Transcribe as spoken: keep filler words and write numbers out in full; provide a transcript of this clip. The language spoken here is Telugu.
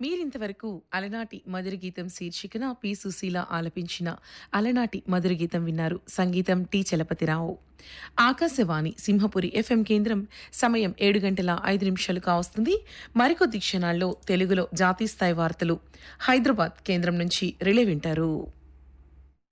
మీరింతవరకు అలనాటి మధుర గీతం శీర్షికన పి సుశీల ఆలపించిన అలనాటి మధుర గీతం విన్నారు. సంగీతం టి చలపతిరావు. ఆకాశవాణి సింహపురి ఎఫ్ఎం కేంద్రం. సమయం ఏడు గంటల ఐదు నిమిషాలు కావస్తుంది. మరికొద్ది క్షణాల్లో తెలుగులో జాతీయ స్థాయి వార్తలు హైదరాబాద్ కేంద్రం నుంచి రిలే వింటారు.